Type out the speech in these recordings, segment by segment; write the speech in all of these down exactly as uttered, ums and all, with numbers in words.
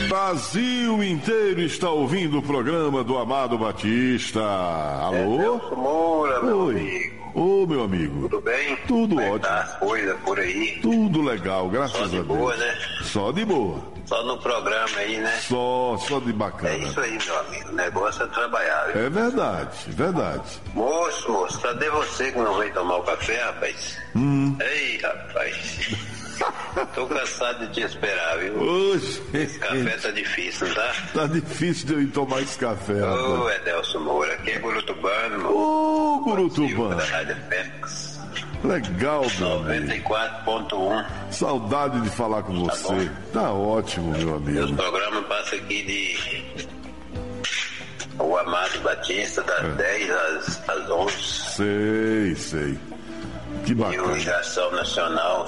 Brasil inteiro está ouvindo o programa do Amado Batista. Alô? É Nelson Moura, meu Oi. amigo. Ô, meu amigo. Tudo bem? Tudo Como é que ótimo. tá as coisas por aí? Tudo legal, graças Só a de Deus. boa, né? Só de boa. Só no programa aí, né? Só, só de bacana. É isso aí, meu amigo. O negócio é trabalhar, viu? É verdade, verdade. Moço, moço, cadê você que não veio tomar o café, rapaz? Hum. Ei, rapaz. Tô cansado de te esperar, viu? Hoje, Esse café tá difícil, não tá? tá difícil de eu ir tomar esse café, Ô, rapaz. Edelson Moura, aqui é Gurutubano, irmão. Ô, Silva Gurutubano. da Rádio Fênix. Legal, meu noventa amigo. e quatro ponto um. Saudade de falar com Tá você. Tá ótimo, meu Meus amigo. programas passam aqui de o Amado Batista, das É. dez às, às onze. Sei, sei. Que E o bacana. Ligação Nacional,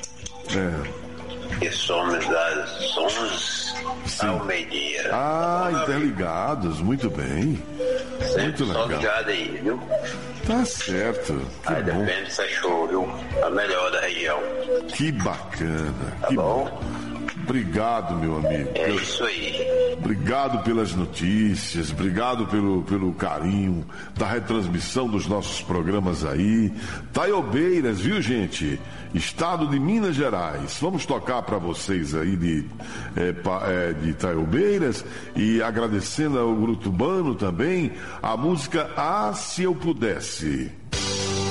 É. que somos das onze Sim. ao meio-dia. Ah, Bom, interligados, muito bem. sempre Muito só legal. ligado aí, viu? Tá certo. Que Aí bom. depende se achou, viu? A melhor da região. Que bacana. Tá Que bom? bom. Obrigado, meu amigo. É Pelo- isso aí. Obrigado pelas notícias, obrigado pelo, pelo carinho da retransmissão dos nossos programas aí. Taiobeiras, viu, gente? Estado de Minas Gerais. Vamos tocar para vocês aí de, é, pa- é, de Taiobeiras e agradecendo ao Gurutubano também a música Ah, Se Eu Pudesse.